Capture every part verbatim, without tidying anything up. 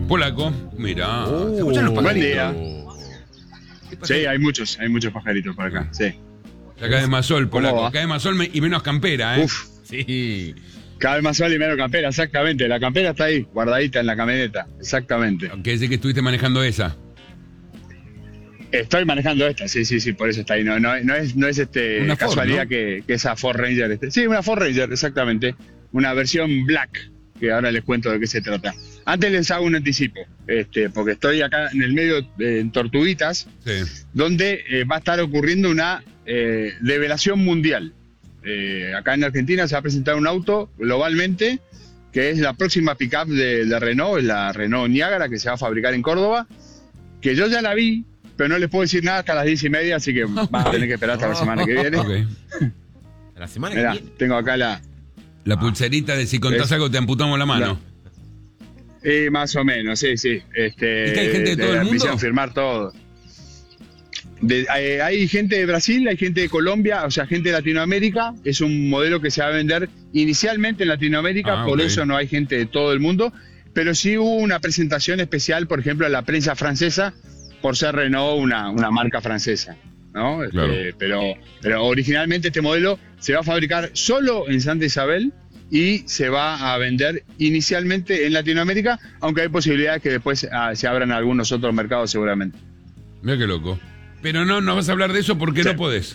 polaco. Mirá. Oh, ¿Se escuchan los buen pajaritos? día. Sí, hay muchos, hay muchos pajaritos por acá. Sí. Ya cae más sol, polaco. va? Cae más sol y menos campera, ¿eh? Uf. Sí. Cada vez más sol y menos campera, exactamente. La campera está ahí, guardadita en la camioneta. Exactamente. Quiere decir que estuviste manejando esa. Estoy manejando esta, sí, sí, sí, por eso está ahí. No, no, no es, no es este Una Ford, casualidad ¿no? que, que esa Ford Ranger esté. Sí, una Ford Ranger, exactamente. Una versión black, que ahora les cuento de qué se trata. Antes les hago un anticipo, este, porque estoy acá en el medio, eh, en Tortuguitas, Sí. donde eh, va a estar ocurriendo una eh, develación mundial. Eh, acá en Argentina se va a presentar un auto globalmente, que es la próxima pickup de, de Renault, es la Renault Niágara, que se va a fabricar en Córdoba, que yo ya la vi, pero no les puedo decir nada hasta las diez y media, así que van a tener que esperar hasta la semana que viene. Ok. La semana Mirá, que viene. tengo acá la... La pulserita de si contás Es- algo te amputamos la mano. Eh, más o menos, sí, sí. Este, ¿Y que hay gente de todo el me mundo? hicieron firmar todo. De- eh, hay gente de Brasil, hay gente de Colombia, o sea, gente de Latinoamérica. Es un modelo que se va a vender inicialmente en Latinoamérica, Ah, por ok. eso no hay gente de todo el mundo. Pero sí hubo una presentación especial, por ejemplo, a la prensa francesa, por ser Renault una, una marca francesa, ¿no? Este, Claro. pero, pero originalmente este modelo se va a fabricar solo en Santa Isabel y se va a vender inicialmente en Latinoamérica, aunque hay posibilidades que después ah, se abran algunos otros mercados seguramente. Mira qué loco. Pero no, no vas a hablar de eso porque Sí. no podés.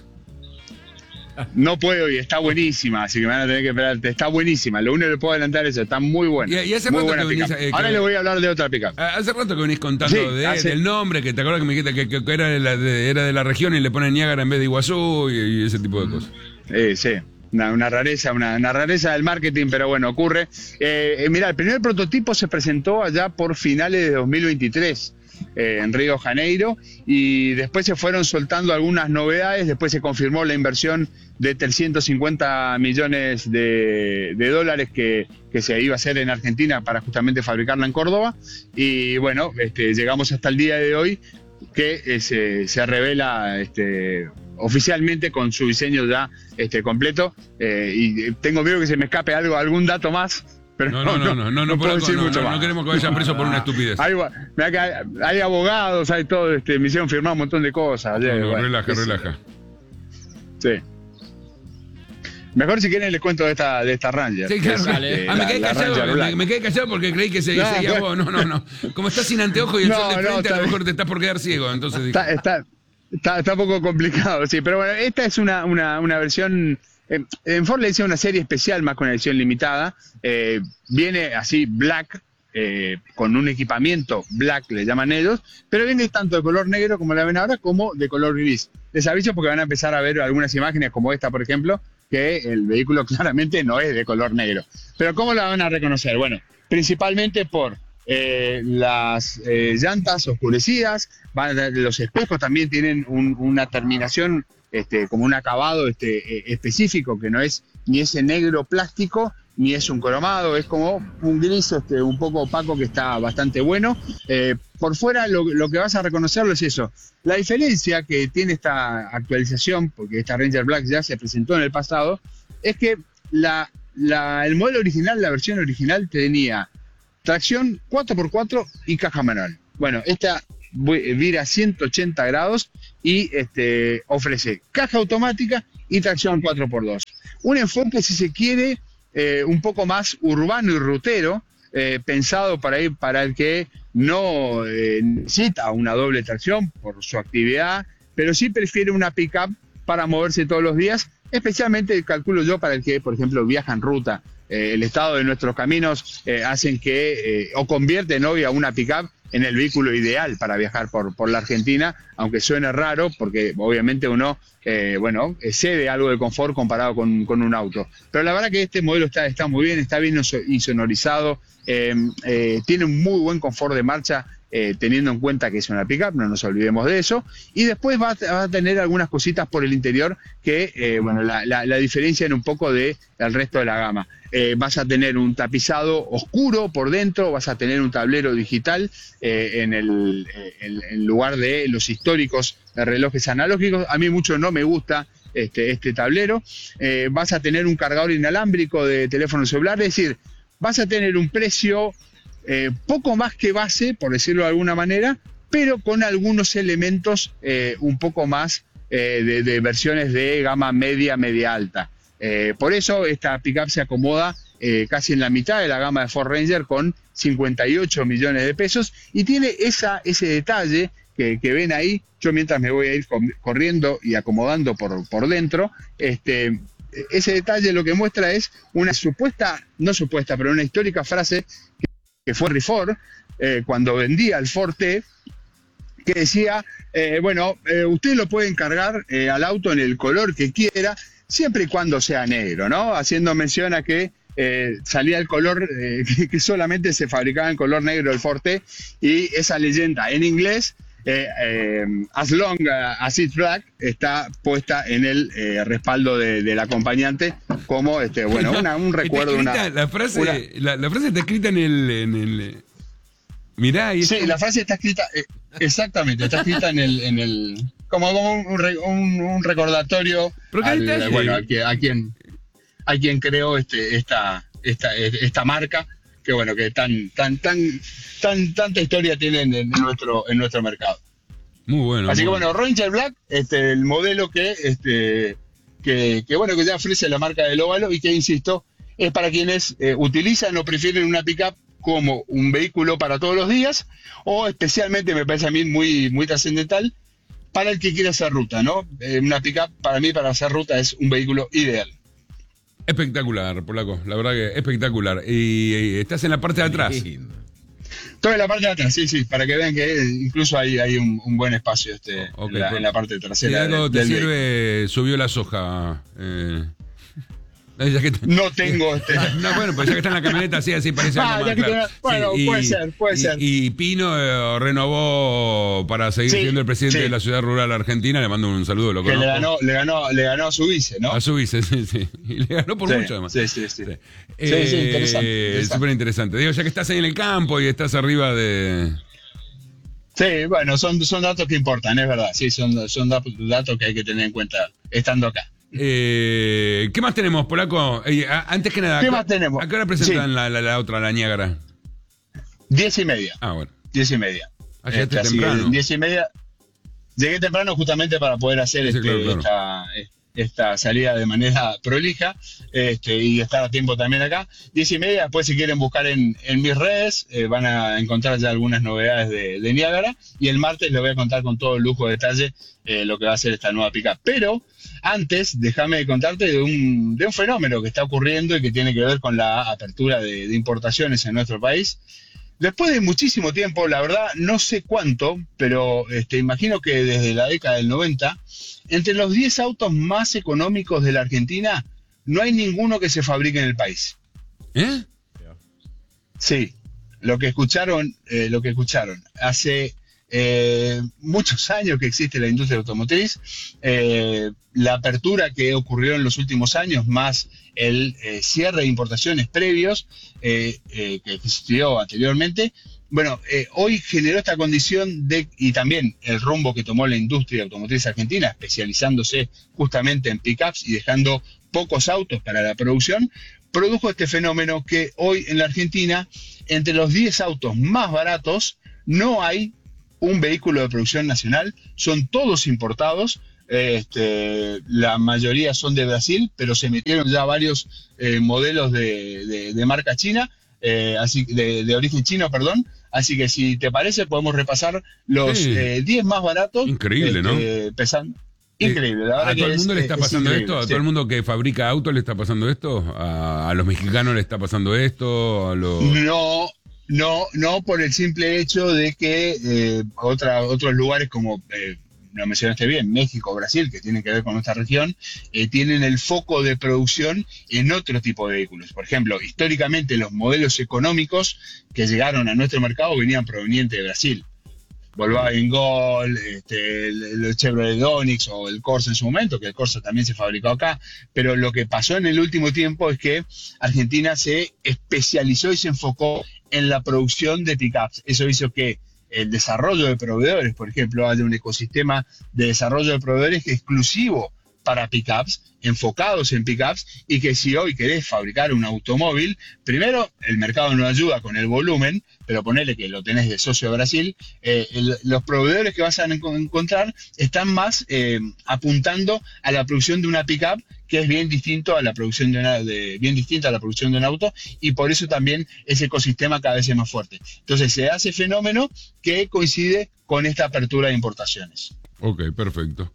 No puedo y está buenísima, así que me van a tener que esperar. Está buenísima, lo único que le puedo adelantar es eso, está muy buena. Y- y hace muy rato buena que venís, pickup. eh, Ahora que- le voy a hablar de otra pickup. Ah, Hace rato que venís contando Sí, de- hace- del nombre, que te acuerdas que me dijiste que, que- que era, de la, de, era de la región y le ponen Niágara en vez de Iguazú y, y ese tipo de cosas. Eh, sí, una, una rareza, una, una rareza del marketing, pero bueno, ocurre. Eh, eh, mirá, el primer prototipo se presentó allá por finales de dos mil veintitrés. Eh, en Río de Janeiro, y después se fueron soltando algunas novedades. Después se confirmó la inversión de trescientos cincuenta millones de, de dólares que, que se iba a hacer en Argentina para justamente fabricarla en Córdoba, y bueno, este, llegamos hasta el día de hoy que eh, se, se revela este, oficialmente con su diseño ya este, completo, eh, y tengo miedo que se me escape algo, algún dato más. Pero No, no, no, no, no, no, puedo por- decir no, mucho no, más. no queremos que vaya preso por una estupidez. Hay, mirá que hay, hay abogados, hay todo, este, me hicieron firmar un montón de cosas. No, ayer, no, bueno, relaja, qué sé yo. relaja. Sí. Mejor si quieren les cuento de esta, de esta Ranger. Sí, que claro. es, Dale. este, Ah, me la- quedé la callado, Ranger me, Black. me quedé callado porque creí que se, No, seguía no. vos. No, no, no. Como estás sin anteojos y el No, sol de no, frente, está a lo bien. mejor te estás por quedar ciego. Entonces dije, Está, está, está, está un poco complicado, sí, pero bueno, esta es una, una, una versión, eh, en Ford le dice una serie especial más con edición limitada, eh, viene así black, eh, con un equipamiento black, le llaman ellos, pero viene tanto de color negro como la ven ahora, como de color gris. Les aviso porque van a empezar a ver algunas imágenes como esta, por ejemplo, que el vehículo claramente no es de color negro. Pero ¿cómo la van a reconocer? Bueno, principalmente por eh, las eh, llantas oscurecidas, van a- los espejos también tienen un- una terminación, este, como un acabado este, eh, específico, que no es ni ese negro plástico, ni es un cromado, es como un gris este, un poco opaco que está bastante bueno. Eh, por fuera lo, lo que vas a reconocerlo es eso. La diferencia que tiene esta actualización, porque esta Ranger Black ya se presentó en el pasado, es que la, la, el modelo original, la versión original, tenía tracción cuatro por cuatro y caja manual. Bueno, esta vi- vira ciento ochenta grados y este, ofrece caja automática y tracción cuatro por dos. Un enfoque, si se quiere, eh, un poco más urbano y rutero, eh, pensado para ir para el que no eh, necesita una doble tracción por su actividad, pero sí prefiere una pickup para moverse todos los días, especialmente, calculo yo, para el que, por ejemplo, viaja en ruta. Eh, el estado de nuestros caminos eh, hacen que, eh, o convierten hoy a una pickup en el vehículo ideal para viajar por, por la Argentina, aunque suene raro, porque obviamente uno, eh, bueno, excede algo de confort comparado con, con un auto. Pero la verdad que este modelo está, está muy bien, está bien insonorizado, eh, eh, tiene un muy buen confort de marcha, eh, teniendo en cuenta que es una pickup, no nos olvidemos de eso, y después va a, va a tener algunas cositas por el interior que, eh, bueno, la, la, la diferencian un poco del resto de la gama. Eh, vas a tener un tapizado oscuro por dentro, vas a tener un tablero digital eh, en, el, en, en lugar de los históricos relojes analógicos. A mí mucho no me gusta este, este tablero. Eh, vas a tener un cargador inalámbrico de teléfono celular, es decir, vas a tener un precio eh, poco más que base, por decirlo de alguna manera, pero con algunos elementos eh, un poco más eh, de, de versiones de gama media, media alta. Eh, por eso esta pickup se acomoda eh, casi en la mitad de la gama de Ford Ranger con cincuenta y ocho millones de pesos y tiene esa, ese detalle que, que ven ahí. Yo mientras me voy a ir corriendo y acomodando por, por dentro, este, ese detalle lo que muestra es una supuesta, no supuesta, pero una histórica frase que, que fue Henry Ford eh, cuando vendía el Ford T, que decía, eh, bueno, eh, usted lo puede encargar eh, al auto en el color que quiera, siempre y cuando sea negro, ¿no? Haciendo mención a que eh, salía el color, eh, que, que solamente se fabricaba en color negro el Ford T, y esa leyenda en inglés, eh, eh, as long as it's black, está puesta en el eh, respaldo de, del acompañante como, este, bueno, una, un recuerdo. Está escrita, una, la, frase, una, la, la frase está escrita en el... En el mirá, y sí, como... la frase está escrita, eh, exactamente, está escrita en el... En el como un, un, un recordatorio al, está, bueno, a, a quien a quien creó este, esta, esta, esta marca, que bueno, que tan, tan, tan, tan, tanta historia tiene en, en nuestro, en nuestro mercado. Muy bueno. Así muy que bueno, Ranger Black, este, el modelo que, este, que, que bueno, que ya ofrece la marca del óvalo y que, insisto, es para quienes eh, utilizan o prefieren una pickup como un vehículo para todos los días, o especialmente, me parece a mí muy, muy trascendental, para el que quiera hacer ruta, ¿no? Eh, una pickup, para mí, para hacer ruta es un vehículo ideal. Espectacular, Polaco, la verdad que espectacular. Y, y estás en la parte de atrás. Estoy en la parte de atrás, sí, sí, para que vean que incluso hay, hay un, un buen espacio este, okay, en, la, pues, en la parte trasera. Si algo te sirve, vehículo. Subió la soja. Eh. Te... No tengo este. No, bueno, pues ya que está en la camioneta, sí, así parece ah, algo más, ya claro. que Bueno, sí, y, puede ser, puede y, ser. Y Pino eh, renovó para seguir sí, siendo el presidente sí. de la ciudad rural argentina. Le mando un saludo, lo que le ganó, le ganó, le ganó a su vice, ¿no? A su vice, sí, sí. Y le ganó por sí, mucho además. Sí, sí, sí. Sí, eh, sí, interesante. interesante. Súper interesante. Digo, ya que estás ahí en el campo y estás arriba de. Sí, bueno, son, son datos que importan, es verdad. Sí, son, son datos que hay que tener en cuenta estando acá. Eh, ¿Qué más tenemos, Polaco? Eh, antes que nada, ¿qué más tenemos? ¿A qué hora presentan sí. la, la, la otra, la Niágara? Diez y media. Ah, bueno. Diez y media. Ah, este, temprano. Diez y media. Llegué temprano justamente para poder hacer sí, este, claro, claro. Esta, esta salida de manera prolija este, y estar a tiempo también acá. Diez y media, después si quieren buscar en, en mis redes, eh, van a encontrar ya algunas novedades de, de Niágara, y el martes les voy a contar con todo el lujo de detalle eh, lo que va a ser esta nueva pickup. Pero antes, déjame contarte de un, de un fenómeno que está ocurriendo y que tiene que ver con la apertura de, de importaciones en nuestro país. Después de muchísimo tiempo, la verdad no sé cuánto, pero este, imagino que desde la década del noventa, entre los diez autos más económicos de la Argentina, no hay ninguno que se fabrique en el país. ¿Eh? Sí, lo que escucharon, eh, lo que escucharon. Hace eh, muchos años que existe la industria automotriz, eh, la apertura que ocurrió en los últimos años, más el eh, cierre de importaciones previos eh, eh, que existió anteriormente, bueno, eh, hoy generó esta condición de, y también el rumbo que tomó la industria automotriz argentina, especializándose justamente en pickups y dejando pocos autos para la producción, produjo este fenómeno que hoy en la Argentina, entre los diez autos más baratos, no hay un vehículo de producción nacional, son todos importados. Este, la mayoría son de Brasil, pero se metieron ya varios eh, modelos de, de, de marca china, eh, así de, de origen chino, perdón. Así que si te parece podemos repasar los sí. eh, diez más baratos. Increíble, este, ¿no? Pesando. Increíble, la verdad. ¿A todo el mundo es, le está pasando esto? ¿A sí. todo el mundo que fabrica autos le está pasando esto? ¿A, a los mexicanos le está pasando esto? ¿A los... No, no, no por el simple hecho de que eh, otra, otros lugares como... Eh, lo mencionaste bien, México, Brasil, que tienen que ver con nuestra región, eh, tienen el foco de producción en otro tipo de vehículos. Por ejemplo, históricamente los modelos económicos que llegaron a nuestro mercado venían provenientes de Brasil. Volkswagen Gol, este, el, el Chevrolet Onix o el Corsa en su momento, que el Corsa también se fabricó acá, pero lo que pasó en el último tiempo es que Argentina se especializó y se enfocó en la producción de pickups. Eso hizo que el desarrollo de proveedores, por ejemplo, haya un ecosistema de desarrollo de proveedores que es exclusivo para pickups, enfocados en pickups, y que si hoy querés fabricar un automóvil, primero el mercado no ayuda con el volumen, pero ponele que lo tenés de socio de Brasil, eh, el, los proveedores que vas a en- encontrar están más eh, apuntando a la producción de una pickup, que es bien distinto a la producción de una, de, bien distinta a la producción de un auto, y por eso también ese ecosistema cada vez es más fuerte. Entonces se hace fenómeno que coincide con esta apertura de importaciones. Ok, perfecto.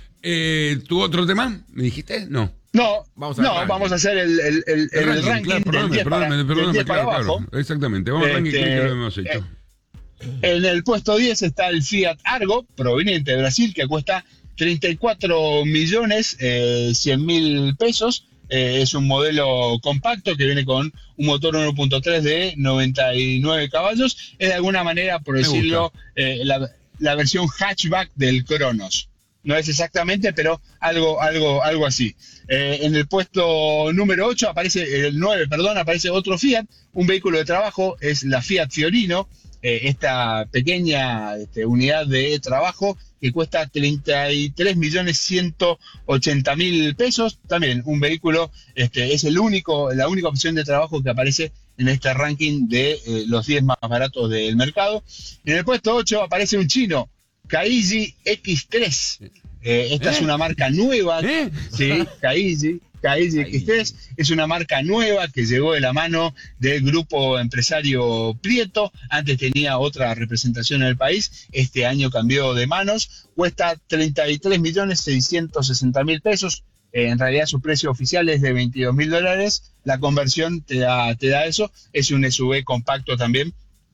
Eh, ¿Tu otro tema? ¿Me dijiste? No. No, Vamos al no, ranking. vamos a hacer el, el, el, el ranking, ranking, claro, del perdóname, diez para, perdóname, del perdóname, diez para claro, abajo. claro. Exactamente, vamos al ranking, Este, que lo hemos hecho. eh, En el puesto diez está el Fiat Argo, proveniente de Brasil, que cuesta treinta y cuatro millones cien mil pesos. Eh, es un modelo compacto que viene con un motor uno punto tres de noventa y nueve caballos. Es de alguna manera, por Me decirlo, eh, la, la versión hatchback del Cronos. No es exactamente, pero algo, algo, algo así. Eh, en el puesto número ocho aparece, el nueve, perdón, aparece otro Fiat, un vehículo de trabajo, es la Fiat Fiorino, eh, esta pequeña este, unidad de trabajo que cuesta treinta y tres millones ciento ochenta mil pesos. También un vehículo, este, es el único, la única opción de trabajo que aparece en este ranking de eh, los diez más baratos del mercado. En el puesto ocho aparece un chino, Kaiji X tres. Eh, esta ¿Eh? es una marca nueva. ¿Eh? Sí, Kaiji. Kaiji X tres es una marca nueva que llegó de la mano del grupo empresario Prieto. Antes tenía otra representación en el país. Este año cambió de manos. Cuesta treinta y tres millones seiscientos sesenta mil pesos. Eh, en realidad su precio oficial es de veintidós mil dólares. La conversión te da, te da eso. Es un S U V compacto también.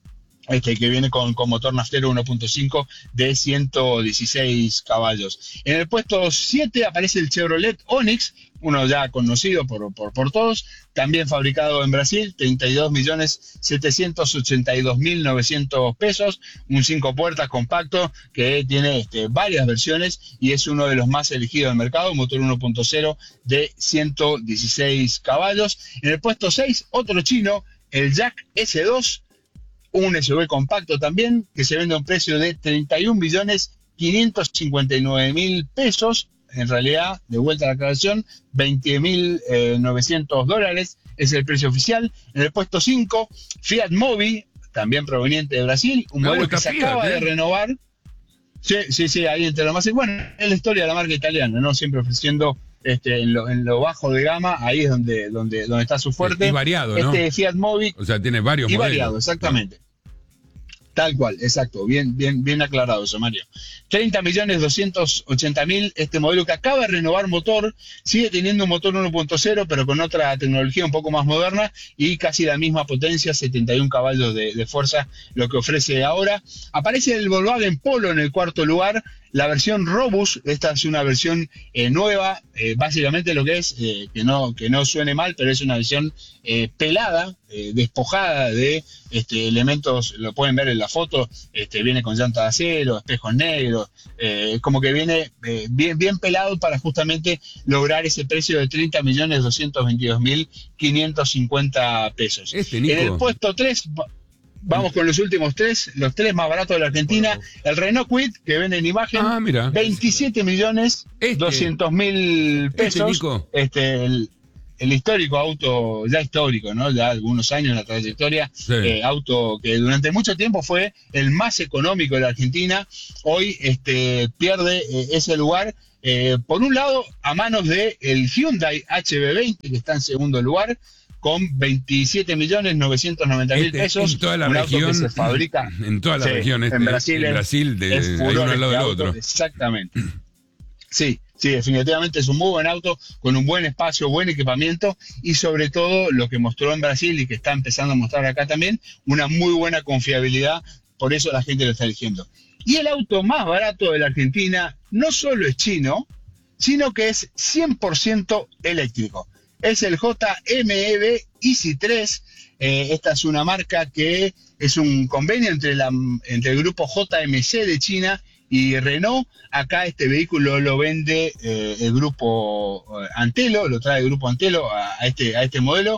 Este, que viene con, con motor naftero uno punto cinco de ciento dieciséis caballos. En el puesto siete aparece el Chevrolet Onix, uno ya conocido por, por, por todos, también fabricado en Brasil, treinta y dos millones setecientos ochenta y dos mil novecientos pesos, un cinco puertas compacto que tiene este, varias versiones y es uno de los más elegidos del mercado, motor uno punto cero de ciento dieciséis caballos. En el puesto seis, otro chino, el Jack S dos, un S U V compacto también, que se vende a un precio de treinta y un millones quinientos cincuenta y nueve mil pesos. En realidad, de vuelta a la aclaración, veinte mil novecientos dólares es el precio oficial. En el puesto cinco, Fiat Mobi, también proveniente de Brasil, un Me modelo gusta que se Fiat, acaba ¿eh? de renovar. Sí, sí, sí, ahí entre lo más. Bueno, es la historia de la marca italiana, ¿no? Siempre ofreciendo este, en, lo, en lo bajo de gama, ahí es donde, donde, donde está su fuerte. Y variado, ¿no? Este Fiat Mobi. O sea, tiene varios Y modelos. variado, exactamente. Tal cual, exacto, bien, bien, bien aclarado eso, Mario. treinta millones doscientos ochenta mil, este modelo que acaba de renovar motor, sigue teniendo un motor uno punto cero, pero con otra tecnología un poco más moderna y casi la misma potencia, setenta y un caballos de, de fuerza, lo que ofrece ahora. Aparece el Volkswagen Polo en el cuarto lugar, la versión Robus, esta es una versión eh, nueva, eh, básicamente lo que es, eh, que, no, que no suene mal, pero es una versión eh, pelada, eh, despojada de este, elementos, lo pueden ver en la foto, este, viene con llanta de acero, espejos negros, eh, como que viene eh, bien, bien pelado para justamente lograr ese precio de treinta millones doscientos veintidós mil quinientos cincuenta pesos. Este, Nico. En el puesto tres... Vamos con los últimos tres, los tres más baratos de la Argentina. El Renault Kwid, que vende en imagen, Ah, mira. veintisiete millones Este. doscientos mil pesos. Este, Nico. Este, el, el histórico auto, ya histórico, ¿no? Ya algunos años en la trayectoria, Sí. eh, auto que durante mucho tiempo fue el más económico de la Argentina. Hoy este, pierde eh, ese lugar. Eh, por un lado, a manos de el Hyundai H B veinte, que está en segundo lugar, con veintisiete millones novecientos noventa mil Este, pesos. en toda la un auto región, que se fabrica en toda la sí, región, este, en Brasil, en Brasil de- es hay furor uno al lado este del auto, otro. exactamente. Sí, sí, definitivamente es un muy buen auto, con un buen espacio, buen equipamiento y sobre todo lo que mostró en Brasil y que está empezando a mostrar acá también, una muy buena confiabilidad, por eso la gente lo está eligiendo. Y el auto más barato de la Argentina no solo es chino, sino que es cien por ciento eléctrico. Es el J M E Easy tres. Eh, esta es una marca que es un convenio entre, la, entre el grupo J M C de China y Renault. Acá este vehículo lo vende eh, el grupo Antelo, lo trae el grupo Antelo a, a, este, a este modelo.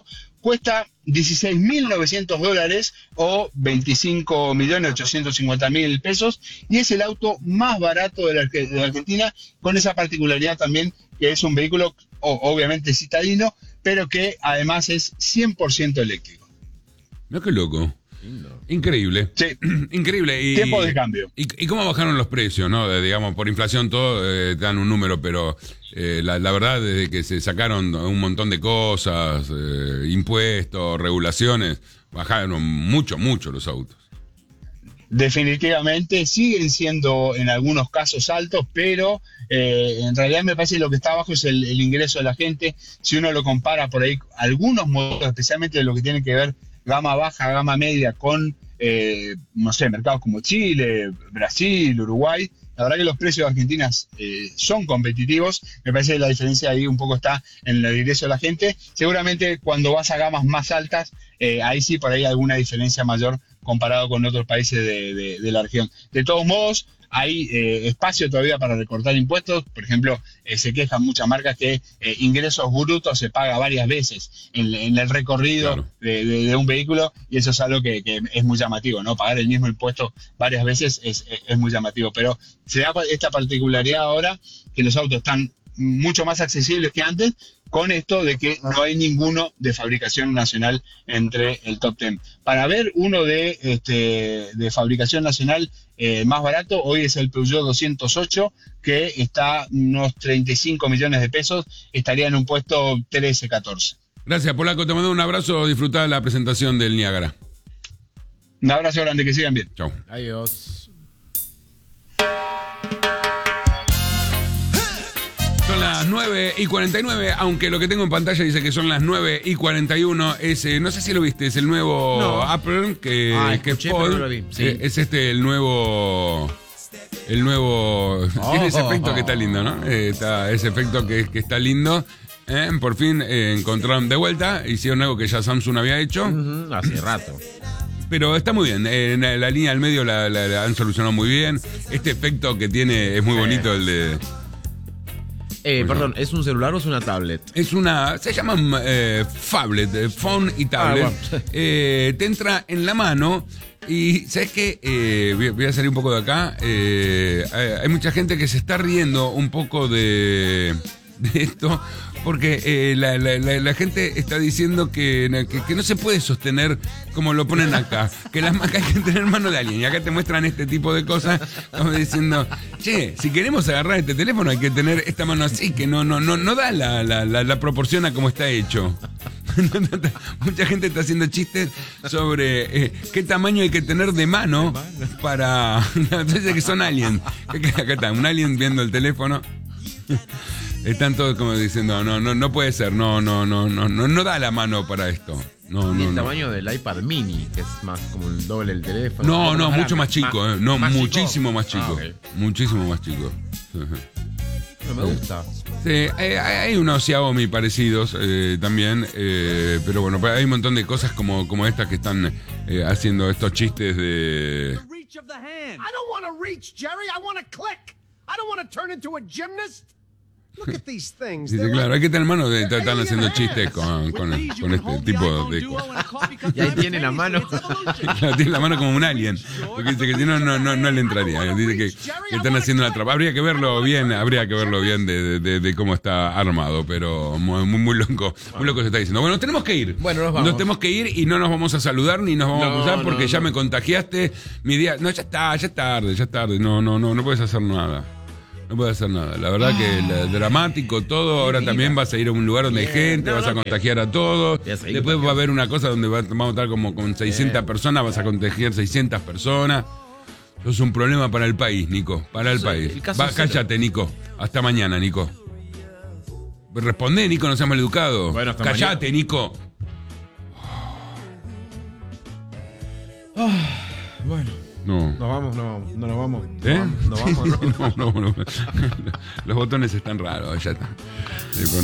cuesta dieciséis mil novecientos dólares o veinticinco millones ochocientos cincuenta mil pesos y es el auto más barato de la, de la Argentina, con esa particularidad también que es un vehículo o, obviamente citadino, pero que además es cien por ciento eléctrico. No, qué loco. Increíble. Sí. Increíble. Y, Tiempo de cambio. Y, y cómo bajaron los precios, ¿no? De, digamos, por inflación todo, eh, dan un número, pero eh, la, la verdad, desde que se sacaron un montón de cosas, eh, impuestos, regulaciones, bajaron mucho, mucho los autos. Definitivamente siguen siendo en algunos casos altos, pero eh, en realidad me parece que lo que está abajo es el, el ingreso de la gente. Si uno lo compara por ahí, algunos modelos, especialmente de lo que tiene que ver gama baja, gama media, con, eh, no sé, mercados como Chile, Brasil, Uruguay, la verdad que los precios de Argentina eh, son competitivos. Me parece que la diferencia ahí un poco está en el ingreso de la gente. Seguramente cuando vas a gamas más altas, eh, ahí sí por ahí hay alguna diferencia mayor comparado con otros países de, de, de la región. De todos modos, hay eh, espacio todavía para recortar impuestos. Por ejemplo, eh, se quejan muchas marcas que eh, ingresos brutos se paga varias veces en, en el recorrido Claro. de, de, de un vehículo, y eso es algo que, que es muy llamativo, ¿no? Pagar el mismo impuesto varias veces es, es, es muy llamativo, pero se da esta particularidad ahora que los autos están mucho más accesibles que antes, con esto de que no hay ninguno de fabricación nacional entre el top diez. Para ver uno de, este, de fabricación nacional eh, más barato, hoy es el Peugeot doscientos ocho, que está unos treinta y cinco millones de pesos, estaría en un puesto trece, catorce. Gracias, Polaco, te mando un abrazo, disfrutá la presentación del Niágara. Un abrazo grande, que sigan bien. Chau. Adiós. Son las nueve y cuarenta y nueve, aunque lo que tengo en pantalla dice que son las nueve y cuarenta y uno. Es, eh, no sé si lo viste, es el nuevo No. Apple que, Ah, que escuché, es Pod. pero no lo vi, sí. Eh, es este el nuevo. El nuevo. Oh. Tiene ese efecto que está lindo, ¿no? Eh, está, ese efecto que, que está lindo. Eh, por fin eh, encontraron de vuelta, hicieron algo que ya Samsung había hecho. Ujú, hace rato. Pero está muy bien, eh, la, la línea del medio la, la- la han solucionado muy bien. Este efecto que tiene es muy bonito, el de. Eh, Bueno. perdón, ¿es un celular o es una tablet? Es una. Se llaman eh, phablet, eh, phone y tablet. Ah, bueno. Eh, te entra en la mano. Y ¿sabes qué? Eh, voy, voy a salir un poco de acá. Eh, hay, hay mucha gente que se está riendo un poco de, de esto. Porque eh, la, la- la- la gente está diciendo que, que, que no se puede sostener como lo ponen acá. Que las marcas hay que tener mano de alguien. Y acá te muestran este tipo de cosas. Como diciendo, che, si queremos agarrar este teléfono hay que tener esta mano así. Que no, no, no, no da la, la, la, la proporción a cómo está hecho. Mucha gente está haciendo chistes sobre eh, qué tamaño hay que tener de mano para. Entonces que son aliens. Acá está, un alien viendo el teléfono. Están todos como diciendo, no, no, no puede ser, no, no, no, no, no, no da la mano para esto. No, Y no, el no. tamaño del iPad mini, que es más como el doble del teléfono. No, Un no, poco mucho grande. más chico, Ma- eh. No, ¿más chico? muchísimo más chico. Ah, ok. Muchísimo más chico. Pero me gusta. Sí, hay, hay unos Xiaomi parecidos eh, también, eh, pero bueno, hay un montón de cosas como, como estas que están eh, haciendo estos chistes de... Reach of the hand. I don't want to reach, Jerry. I want to click. I don't want to turn into a gymnast. Look at these things. Dice, They're claro, like- hay que tener mano de they're están alien haciendo hands. chistes con, con, With these, you con can este hold the tipo iPhone de... Duo and a coffee cup Y ahí tiene la mano. simultaneously. It's evolution. Claro, tiene la mano como un alien. Porque dice que si no, no, no, no le entraría. Dice que, que están haciendo la trampa. Habría que verlo bien, habría que verlo bien de, de- de- de cómo está armado, pero muy, muy, muy loco. Muy loco se está diciendo. Bueno, tenemos que ir. Bueno, nos vamos. Nos tenemos que ir y no nos vamos a saludar ni nos vamos No, a cruzar porque no, ya no. me contagiaste. Mi día. No, ya está, ya es tarde, ya es tarde. No, no, no, no puedes hacer nada. No puedes hacer nada. La verdad que la- dramático todo. Ahora Mira. también vas a ir a un lugar donde hay Bien. gente, No, vas a no, contagiar a todos. Voy a seguir Después va a contagiando. haber una cosa donde va- vamos a estar como con seiscientas Bien. personas, vas a contagiar seiscientas personas. Eso es un problema para el país, Nico. Para el Sí, país. el caso Va, cero. cállate, Nico. Hasta mañana, Nico. Responde, Nico, no seas maleducado. Bueno, hasta Cállate, Nico. Bueno, No. nos vamos, no, no nos vamos. ¿Eh? Nos vamos, no vamos. No, no, no. Los botones están raros, ya está. Eh, bueno,